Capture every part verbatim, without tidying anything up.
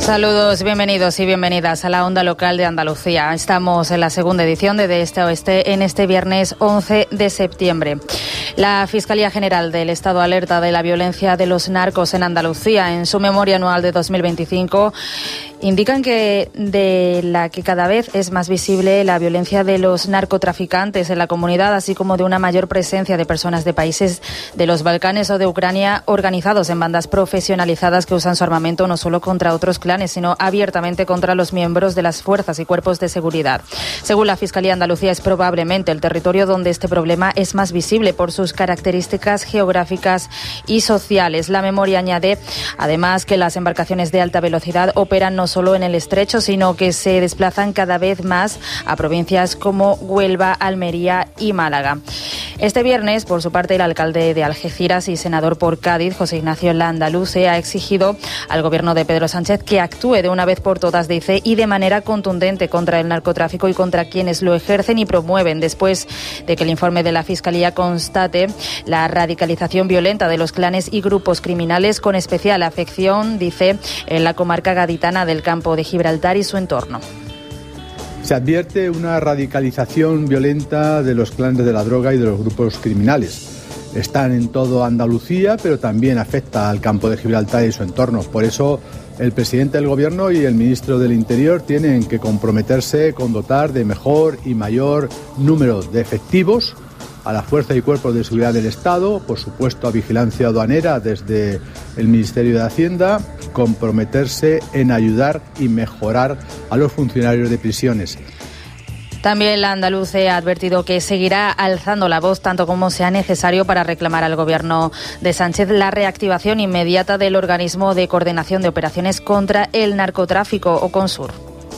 Saludos, bienvenidos y bienvenidas a la Onda Local de Andalucía. Estamos en la segunda edición de De Este a Oeste en este viernes once de septiembre. La Fiscalía General del Estado alerta de la violencia de los narcos en Andalucía. En su memoria anual de dos mil veinticinco indican que de la que cada vez es más visible la violencia de los narcotraficantes en la comunidad, así como de una mayor presencia de personas de países de los Balcanes o de Ucrania organizados en bandas profesionalizadas que usan su armamento no solo contra otros clanes, sino abiertamente contra los miembros de las fuerzas y cuerpos de seguridad. Según la Fiscalía, Andalucía es probablemente el territorio donde este problema es más visible por sus características geográficas y sociales. La memoria añade, además, que las embarcaciones de alta velocidad operan no solo en el estrecho, sino que se desplazan cada vez más a provincias como Huelva, Almería y Málaga. Este viernes, por su parte, el alcalde de Algeciras y senador por Cádiz, José Ignacio Landaluce, ha exigido al gobierno de Pedro Sánchez que actúe de una vez por todas, dice, y de manera contundente contra el narcotráfico y contra quienes lo ejercen y promueven, después de que el informe de la Fiscalía constate la radicalización violenta de los clanes y grupos criminales, con especial afección, dice, en la comarca gaditana del Campo de Gibraltar y su entorno. Se advierte una radicalización violenta de los clanes de la droga y de los grupos criminales. Están en todo Andalucía, pero también afecta al Campo de Gibraltar y su entorno. Por eso, el presidente del Gobierno y el ministro del Interior tienen que comprometerse con dotar de mejor y mayor número de efectivos a la Fuerza y Cuerpos de Seguridad del Estado, por supuesto a vigilancia aduanera desde el Ministerio de Hacienda, comprometerse en ayudar y mejorar a los funcionarios de prisiones. También la andaluce ha advertido que seguirá alzando la voz tanto como sea necesario para reclamar al gobierno de Sánchez la reactivación inmediata del organismo de coordinación de operaciones contra el narcotráfico, o CONSUR.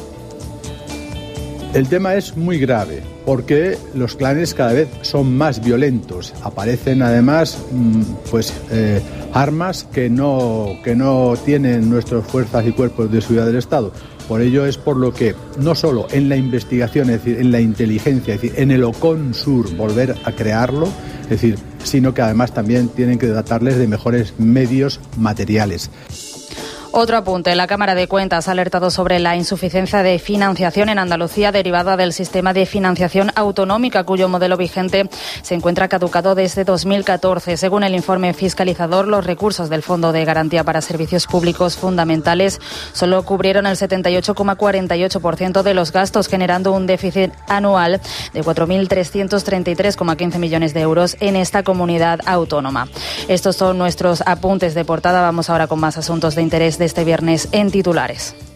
El tema es muy grave porque los clanes cada vez son más violentos. Aparecen además pues eh, armas que no, que no tienen nuestras fuerzas y cuerpos de seguridad del Estado. Por ello es por lo que no solo en la investigación, es decir, en la inteligencia, es decir, en el OCONSUR volver a crearlo, es decir, sino que además también tienen que dotarles de mejores medios materiales. Otro apunte. La Cámara de Cuentas ha alertado sobre la insuficiencia de financiación en Andalucía derivada del sistema de financiación autonómica, cuyo modelo vigente se encuentra caducado desde dos mil catorce. Según el informe fiscalizador, los recursos del Fondo de Garantía para Servicios Públicos Fundamentales solo cubrieron el setenta y ocho coma cuarenta y ocho por ciento de los gastos, generando un déficit anual de cuatro mil trescientos treinta y tres coma quince millones de euros en esta comunidad autónoma. Estos son nuestros apuntes de portada. Vamos ahora con más asuntos de interés de este viernes en titulares.